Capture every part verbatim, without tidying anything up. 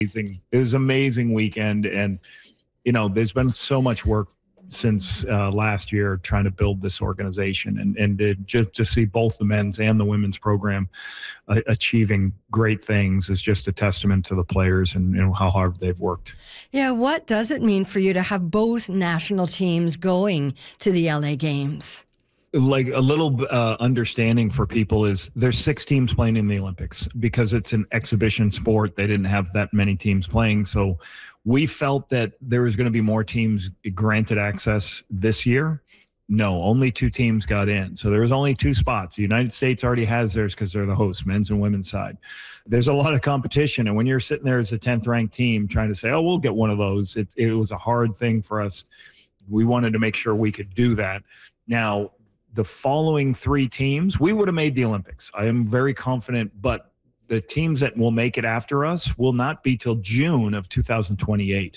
amazing. It was an amazing weekend. And, you know, there's been so much work since uh, last year trying to build this organization, and, and to just to see both the men's and the women's program uh, achieving great things is just a testament to the players and, you know, how hard they've worked. Yeah, what does it mean for you to have both national teams going to the L A Games? Like a little uh, understanding for people is there's six teams playing in the Olympics because it's an exhibition sport. They didn't have that many teams playing. So we felt that there was going to be more teams granted access this year. No, only two teams got in. So there was only two spots. The United States already has theirs because they're the host, men's and women's side. There's a lot of competition. And when you're sitting there as a tenth ranked team trying to say, oh, we'll get one of those, it, it was a hard thing for us. We wanted to make sure we could do that. Now, the following three teams, we would have made the Olympics. I am very confident, but the teams that will make it after us will not be till June of two thousand twenty-eight.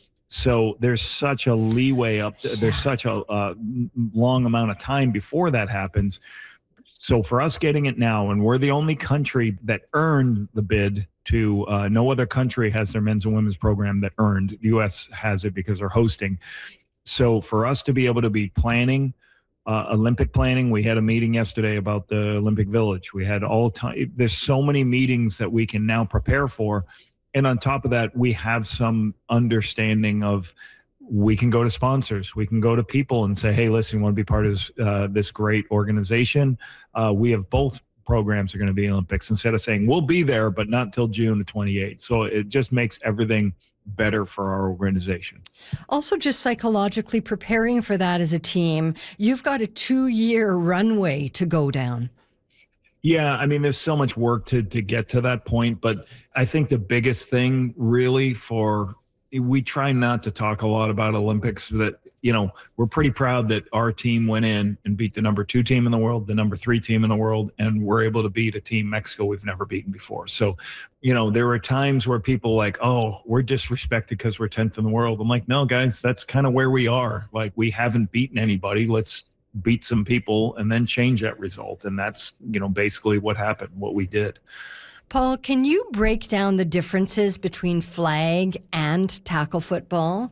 So there's such a leeway up. There's such a uh, long amount of time before that happens. So for us getting it now, and we're the only country that earned the bid to, uh, no other country has their men's and women's program that earned. The U S has it because they're hosting. So for us to be able to be planning Uh, Olympic planning, we had a meeting yesterday about the Olympic Village. We had all time. There's so many meetings that we can now prepare for. And on top of that, we have some understanding of we can go to sponsors. We can go to people and say, hey, listen, you want to be part of this, uh, this great organization? Uh, we have both programs are going to be Olympics, instead of saying we'll be there, but not till June of twenty-eight. So it just makes everything better for our organization. Also, just psychologically preparing for that as a team, you've got a two-year runway to go down. Yeah, I mean, there's so much work to to get to that point, but I think the biggest thing really for, we try not to talk a lot about Olympics, that, you know, we're pretty proud that our team went in and beat the number two team in the world, the number three team in the world, and we're able to beat a team, Mexico, we've never beaten before. So, you know, there were times where people like, oh, we're disrespected because we're tenth in the world. I'm like, no, guys, that's kind of where we are. Like, we haven't beaten anybody. Let's beat some people and then change that result. And that's, you know, basically what happened, what we did. Paul, can you break down the differences between flag and tackle football?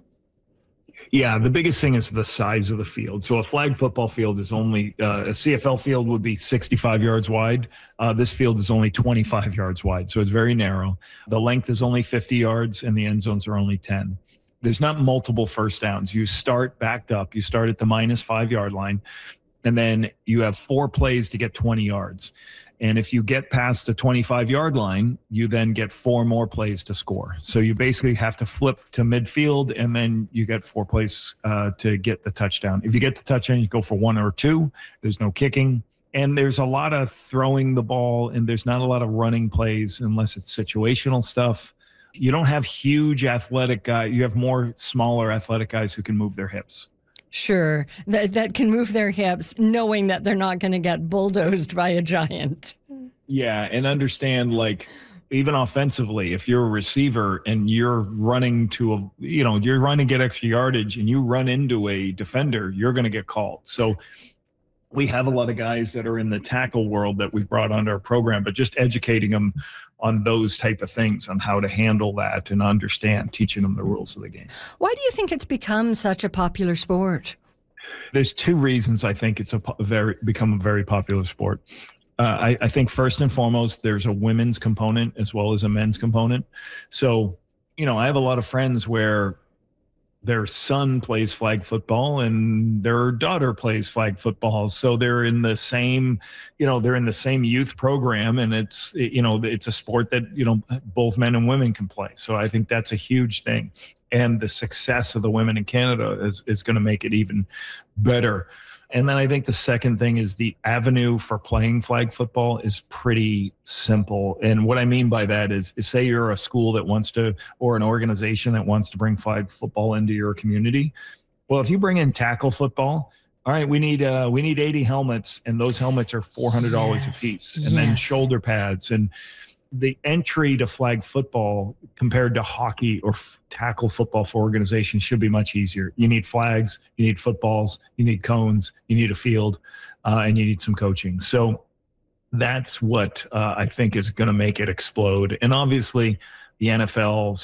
Yeah, the biggest thing is the size of the field. So a flag football field is only, uh, a C F L field would be sixty-five yards wide. Uh, this field is only twenty-five yards wide, so it's very narrow. The length is only fifty yards, and the end zones are only ten. There's not multiple first downs. You start backed up. You start at the minus five-yard line, and then you have four plays to get twenty yards. And if you get past the twenty-five-yard line, you then get four more plays to score. So you basically have to flip to midfield, and then you get four plays uh, to get the touchdown. If you get the touchdown, you go for one or two. There's no kicking. And there's a lot of throwing the ball, and there's not a lot of running plays unless it's situational stuff. You don't have huge athletic guys. You have more smaller athletic guys who can move their hips. Sure, that, that can move their hips, knowing that they're not going to get bulldozed by a giant. Yeah, and understand, like, even offensively, if you're a receiver and you're running to a, you know, you're running to get extra yardage and you run into a defender, you're going to get called. So we have a lot of guys that are in the tackle world that we've brought onto our program, but just educating them on those type of things, on how to handle that and understand, teaching them the rules of the game. Why do you think it's become such a popular sport? There's two reasons I think it's a po- very become a very popular sport. Uh, I, I think first and foremost, there's a women's component as well as a men's component. So, you know, I have a lot of friends where their son plays flag football and their daughter plays flag football. So they're in the same, you know, they're in the same youth program, and it's, you know, it's a sport that, you know, both men and women can play. So I think that's a huge thing. And the success of the women in Canada is, is going to make it even better. And then I think the second thing is the avenue for playing flag football is pretty simple. And what I mean by that is, is say you're a school that wants to, or an organization that wants to bring flag football into your community. Well, if you bring in tackle football, all right, we need uh, we need eighty helmets, and those helmets are four hundred dollars yes, a piece. And yes. then shoulder pads, and the entry to flag football compared to hockey or f- tackle football for organizations should be much easier. You need flags, you need footballs, you need cones, you need a field, uh, and you need some coaching. So that's what uh, I think is going to make it explode. And obviously the N F L